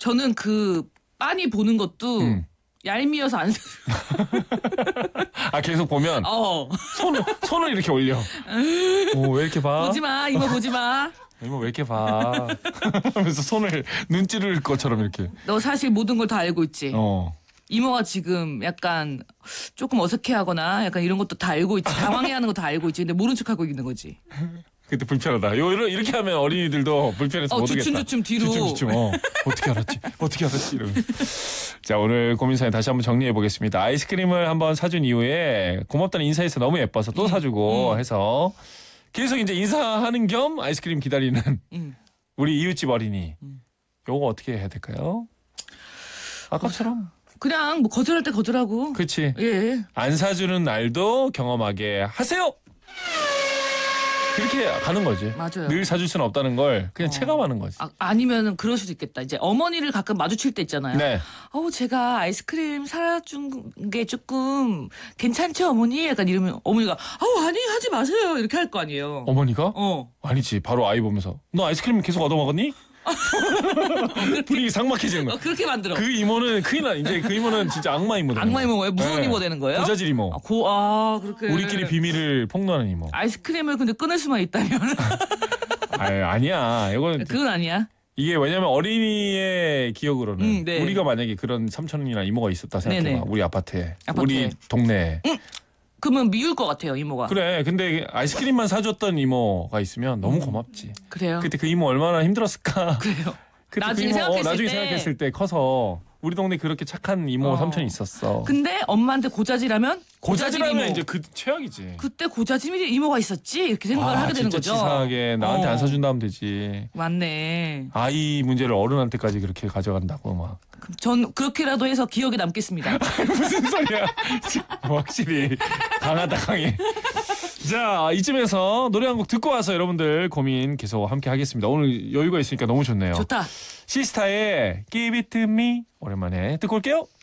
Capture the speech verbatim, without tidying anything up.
저는 그 빤히 보는 것도 음. 얄미워서 안. 아 계속 보면 어. 손을 손을 이렇게 올려. 오, 왜 이렇게 봐? 보지 마 이모 보지 마. 이모 왜 이렇게 봐? 하면서 손을 눈 찌를 것처럼 이렇게. 너 사실 모든 걸 다 알고 있지. 어. 이모가 지금 약간 조금 어색해하거나 약간 이런 것도 다 알고 있지. 당황해하는 거 다 알고 있지. 근데 모른 척하고 있는 거지. 그때 불편하다. 요 이러- 이렇게 하면 어린이들도 불편해서 어, 못 오겠다. 주춤주춤 뒤로. 주춤주춤. 어. 어떻게 알았지? 어떻게 알았지? 이러면. 자, 오늘 고민 사연 다시 한번 정리해 보겠습니다. 아이스크림을 한번 사준 이후에 고맙다는 인사해서 너무 예뻐서 또 사주고 음. 해서 계속 이제 인사하는 겸 아이스크림 기다리는 음. 우리 이웃집 어린이. 음. 요거 어떻게 해야 될까요? 아까처럼. 그냥 뭐 거절할 때 거절하고. 그렇지. 예. 안 사주는 날도 경험하게 하세요. 그렇게 가는 거지. 맞아요. 늘 사줄 수는 없다는 걸 그냥 어. 체감하는 거지. 아, 아니면은 그럴 수도 있겠다. 이제 어머니를 가끔 마주칠 때 있잖아요. 네. 어우 제가 아이스크림 사준 게 조금 괜찮죠 어머니? 약간 이러면 어머니가 어우 아니 하지 마세요 이렇게 할 거 아니에요. 어머니가? 어. 아니지. 바로 아이 보면서 너 아이스크림 계속 얻어먹었니? 분위기 삭막해지는 어, 거야. 그렇게 만들어. 그 이모는 큰일 나. 이제 그 이모는 진짜 악마 이모 되는 악마 거야. 이모예요? 무슨 네. 이모 되는 거예요? 고자질 이모. 아, 고, 아 그렇게. 우리끼리 비밀을 폭로하는 이모. 아이스크림을 근데 끊을 수만 있다면 아, 아니야. 이거는 그건 아니야. 이게 왜냐면 어린이의 기억으로는 음, 네. 우리가 만약에 그런 삼촌이나 이모가 있었다 생각해봐. 네네. 우리 아파트에, 아파트에. 우리 동네에. 그러면 미울 것 같아요 이모가. 그래. 근데 아이스크림만 사줬던 이모가 있으면 너무 고맙지. 그래요. 그때 그 이모 얼마나 힘들었을까. 그래요. 그때 나중에 그 이모, 생각했을 나중에 때. 생각했을 때 커서 우리 동네 그렇게 착한 이모 어. 삼촌이 있었어. 근데 엄마한테 고자질하면 고자질하면 이모. 이제 그 최악이지. 그때 고자질 이모가 있었지 이렇게 생각을 아, 하게 되는 진짜 거죠. 치사하게 나한테 어. 안 사준다면 되지. 맞네. 아이 문제를 어른한테까지 그렇게 가져간다고 막. 전 그렇게라도 해서 기억에 남겠습니다. 무슨 소리야. 확실히 강하다 강해. 자, 이쯤에서 노래 한 곡 듣고 와서 여러분들 고민 계속 함께 하겠습니다. 오늘 여유가 있으니까 너무 좋네요. 좋다. 시스타의 Give It To Me 오랜만에 듣고 올게요.